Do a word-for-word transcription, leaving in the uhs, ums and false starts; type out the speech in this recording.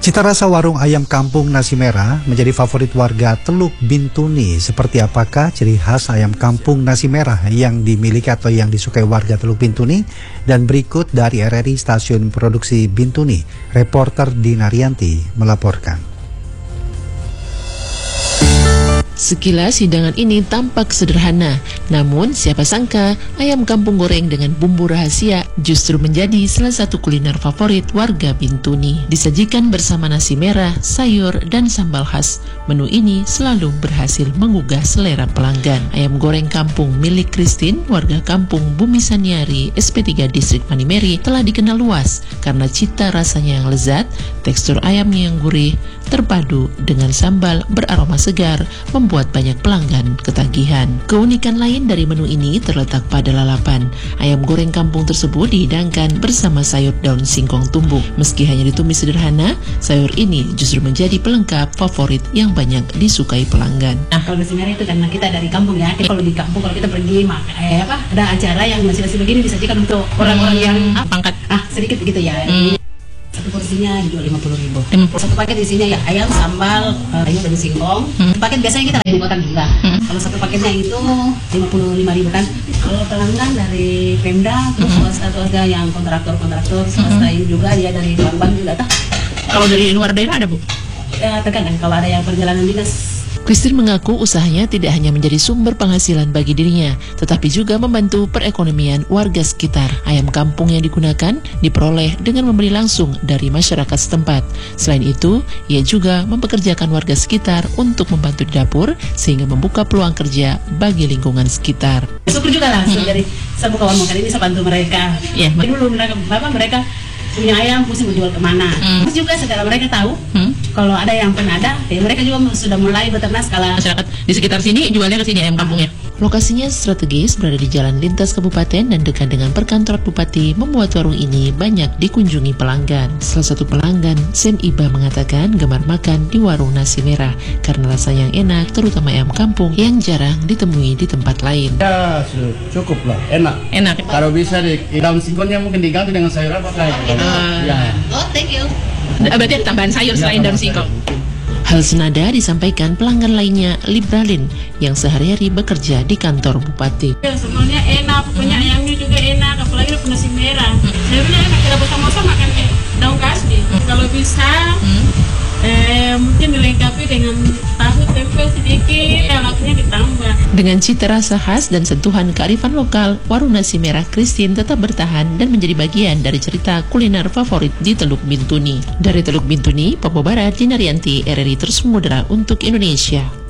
Cita rasa warung ayam kampung nasi merah menjadi favorit warga Teluk Bintuni. Seperti apakah ciri khas ayam kampung nasi merah yang dimiliki atau yang disukai warga Teluk Bintuni? Dan berikut dari R R I Stasiun Produksi Bintuni, reporter Dina Rianti melaporkan. Sekilas hidangan ini tampak sederhana, namun siapa sangka ayam kampung goreng dengan bumbu rahasia justru menjadi salah satu kuliner favorit warga Bintuni. Disajikan bersama nasi merah, sayur, dan sambal khas, menu ini selalu berhasil menggugah selera pelanggan. Ayam goreng kampung milik Christine, warga kampung Bumi Saniari, S P tiga Distrik Manimeri, telah dikenal luas karena cita rasanya yang lezat, tekstur ayamnya yang gurih, terpadu dengan sambal beraroma segar, membuat banyak pelanggan ketagihan. Keunikan lain dari menu ini terletak pada lalapan. Ayam goreng kampung tersebut dihidangkan bersama sayur daun singkong tumbuk. Meski hanya ditumis sederhana, sayur ini justru menjadi pelengkap favorit yang banyak disukai pelanggan. Nah, kalau nasi merah itu karena kita dari kampung ya. Kalau di kampung kalau kita pergi eh, apa ada acara yang nasi-nasi begini disajikan untuk orang-orang yang ah, pangkat ah sedikit begitu ya. Hmm. Satu porsinya dijual lima puluh ribu. Satu paket isinya ya ayam, sambal, sayur dan singkong. Hmm. Paket biasanya kita ada kotak juga. Hmm. Kalau satu paketnya itu lima puluh lima ribu kan. Kalau pelanggan dari Pemda, terus hmm. swasta atau ada yang kontraktor-kontraktor swasta hmm. ini juga ya dari bank juga tak. Kalau dari luar daerah ada, Bu? Ya, terkadang kalau ada yang perjalanan dinas. Christine mengaku usahanya tidak hanya menjadi sumber penghasilan bagi dirinya, tetapi juga membantu perekonomian warga sekitar. Ayam kampung yang digunakan diperoleh dengan membeli langsung dari masyarakat setempat. Selain itu, ia juga mempekerjakan warga sekitar untuk membantu di dapur, sehingga membuka peluang kerja bagi lingkungan sekitar. Syukur juga lah, hmm. dari saya buka warung makan ini saya bantu mereka. Ya, dulu mereka, bapak mereka punya ayam, mesti menjual kemana. Hmm. Terus juga setelah mereka tahu, hmm. kalau ada yang pernah ada, ya mereka juga sudah mulai beternak skala. Masyarakat di sekitar sini jualnya ke sini ayam kampungnya. Lokasinya strategis, berada di jalan lintas kabupaten dan dekat dengan perkantoran bupati, membuat warung ini banyak dikunjungi pelanggan. Salah satu pelanggan, Sem Iba, mengatakan gemar makan di warung nasi merah karena rasa yang enak, terutama ayam kampung yang jarang ditemui di tempat lain. Ya, cukup lah, enak. Enak. Kalau bisa di daun singkongnya mungkin diganti dengan sayur apa kayak. Uh, ya. Oh, thank you. Berarti ada tambahan sayur selain daun singkong. Hal senada disampaikan pelanggan lainnya, Libralin, yang sehari-hari bekerja di kantor bupati. Ya, semuanya enak, punya ayamnya juga enak, apalagi punya nasi merah. Sayurnya enak, kita bosan-bosan makan daun kasbi. Kalau bisa, hmm. eh, mungkin dilengkapi dengan tahu tempe sedikit, lauknya ditambah. Dengan cita rasa khas dan sentuhan kearifan lokal, warung nasi merah Christine tetap bertahan dan menjadi bagian dari cerita kuliner favorit di Teluk Bintuni. Dari Teluk Bintuni, Papua Barat, Dina Rianti, R R I Terus Mengudara untuk Indonesia.